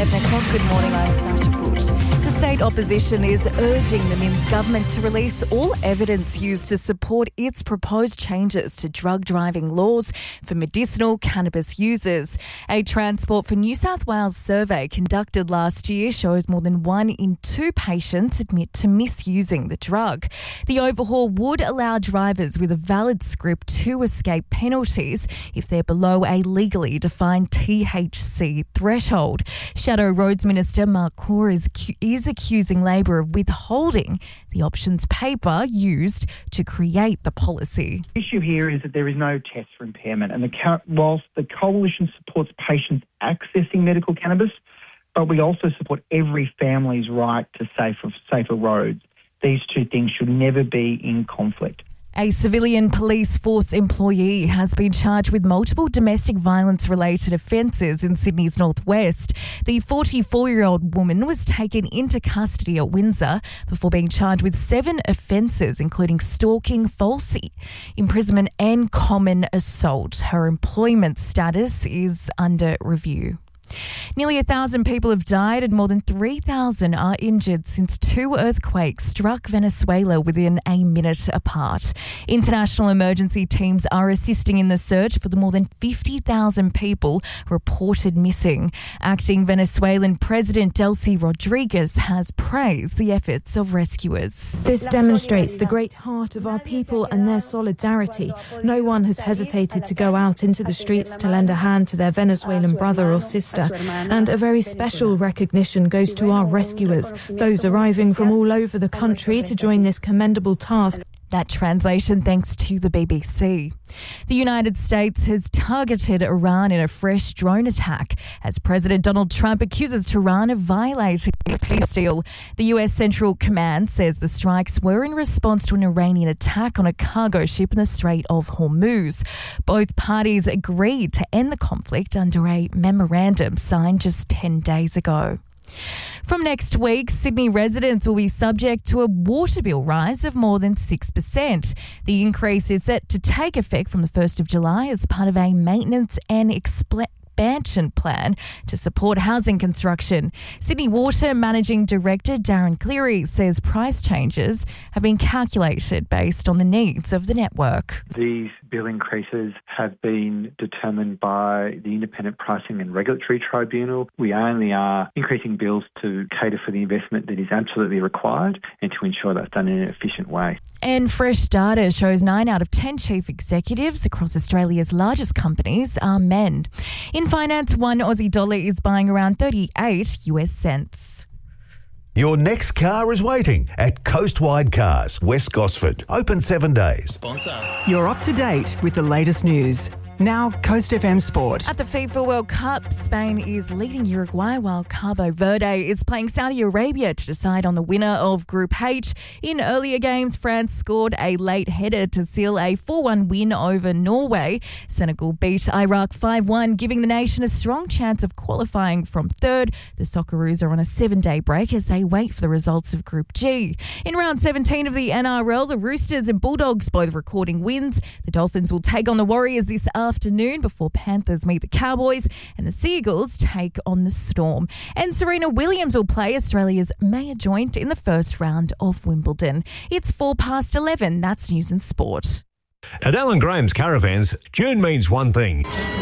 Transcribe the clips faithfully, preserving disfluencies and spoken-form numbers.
eleven o'clock. Good morning, I'm Sasha Foote. The state opposition is urging the Minns government to release all evidence used to support its proposed changes to drug driving laws for medicinal cannabis users. A Transport for New South Wales survey conducted last year shows more than one in two patients admit to misusing the drug. The overhaul would allow drivers with a valid script to escape penalties if they're below a legally defined T H C threshold. Shadow Roads Minister Mark Core is, is accusing Labor of withholding the options paper used to create the policy. The issue here is that there is no test for impairment, and the, whilst the Coalition supports patients accessing medical cannabis, but we also support every family's right to safer, safer roads. These two things should never be in conflict. A civilian police force employee has been charged with multiple domestic violence-related offences in Sydney's northwest. The forty-four-year-old woman was taken into custody at Windsor before being charged with seven offences, including stalking, false imprisonment and common assault. Her employment status is under review. Nearly a thousand people have died and more than three thousand are injured since two earthquakes struck Venezuela within a minute apart. International emergency teams are assisting in the search for the more than fifty thousand people reported missing. Acting Venezuelan President Delcy Rodriguez has praised the efforts of rescuers. This demonstrates the great heart of our people and their solidarity. No one has hesitated to go out into the streets to lend a hand to their Venezuelan brother or sister. And a very special recognition goes to our rescuers, those arriving from all over the country to join this commendable task. That translation thanks to the B B C. The United States has targeted Iran in a fresh drone attack as President Donald Trump accuses Tehran of violating the peace deal. The U S Central Command says the strikes were in response to an Iranian attack on a cargo ship in the Strait of Hormuz. Both parties agreed to end the conflict under a memorandum signed just ten days ago. From next week, Sydney residents will be subject to a water bill rise of more than six percent. The increase is set to take effect from the first of July as part of a maintenance and expl- expansion plan to support housing construction. Sydney Water Managing Director Darren Cleary says price changes have been calculated based on the needs of the network. These bill increases have been determined by the Independent Pricing and Regulatory Tribunal. We only are increasing bills to cater for the investment that is absolutely required and to ensure that's done in an efficient way. And fresh data shows nine out of ten chief executives across Australia's largest companies are men. In finance, one Aussie dollar is buying around thirty-eight US cents. Your next car is waiting at Coastwide Cars, West Gosford. Open seven days. Sponsor. You're up to date with the latest news. Now, Coast F M Sport. At the FIFA World Cup, Spain is leading Uruguay while Cabo Verde is playing Saudi Arabia to decide on the winner of Group H. In earlier games, France scored a late header to seal a four one win over Norway. Senegal beat Iraq five one, giving the nation a strong chance of qualifying from third. The Socceroos are on a seven-day break as they wait for the results of Group G. In round seventeen of the N R L, the Roosters and Bulldogs both recording wins. The Dolphins will take on the Warriors this afternoon before Panthers meet the Cowboys and the Seagulls take on the Storm. And Serena Williams will play Australia's Maya Joint in the first round of Wimbledon. It's four past eleven. That's news and sport. At Alan Graham's Caravans, June means one thing.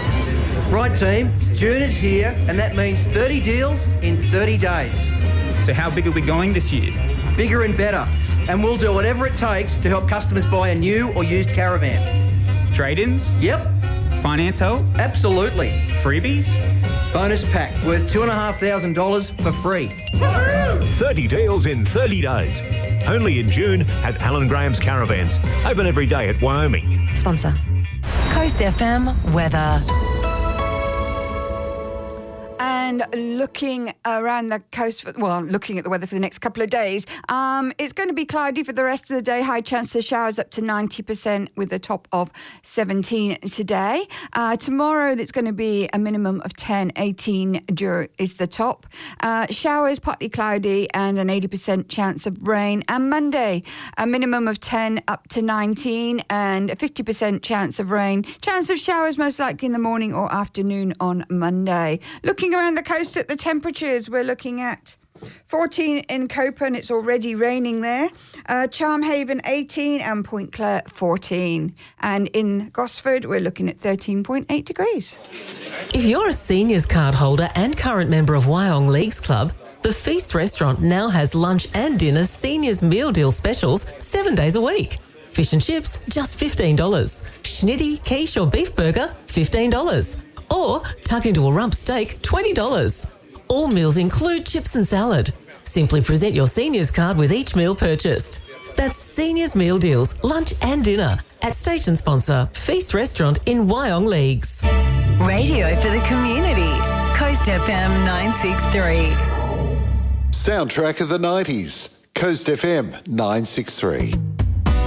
Right, team, June is here, and that means thirty deals in thirty days. So how big are we going this year? Bigger and better. And we'll do whatever it takes to help customers buy a new or used caravan. Trade-ins? Yep. Finance help? Absolutely. Freebies? Bonus pack worth two thousand five hundred dollars for free. thirty deals in thirty days. Only in June at Alan Graham's Caravans. Open every day at Wyoming. Sponsor. Coast F M weather. And looking around the coast, well, looking at the weather for the next couple of days, um, it's going to be cloudy for the rest of the day. High chance of showers up to ninety percent with a top of seventeen today. Uh, tomorrow, it's going to be a minimum of ten, eighteen is the top. Uh, showers, partly cloudy and an eighty percent chance of rain. And Monday, a minimum of ten up to nineteen and a fifty percent chance of rain. Chance of showers most likely in the morning or afternoon on Monday. Looking around the the coast at the temperatures, we're looking at fourteen in Copen, it's already raining there. Uh, Charmhaven eighteen and Point Clare fourteen. And in Gosford, we're looking at thirteen point eight degrees. If you're a seniors card holder and current member of Wyong Leagues Club, the Feast restaurant now has lunch and dinner seniors meal deal specials seven days a week. Fish and chips, just fifteen dollars. Schnitty, quiche or beef burger, fifteen dollars. Or tuck into a rump steak, twenty dollars. All meals include chips and salad. Simply present your seniors card with each meal purchased. That's Seniors Meal Deals, lunch and dinner at station sponsor Feast Restaurant in Wyong Leagues. Radio for the community. Coast F M nine sixty-three. Soundtrack of the nineties. Coast F M nine sixty-three.